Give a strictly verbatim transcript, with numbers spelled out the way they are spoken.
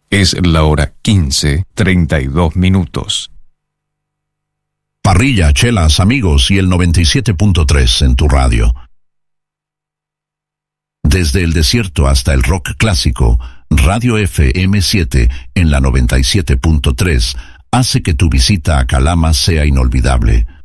Es la hora quince, treinta y dos minutos. Parrilla, chelas, amigos y el noventa y siete punto tres en tu radio. Desde el desierto hasta el rock clásico, Radio F M siete en la noventa y siete punto tres hace que tu visita a Calama sea inolvidable.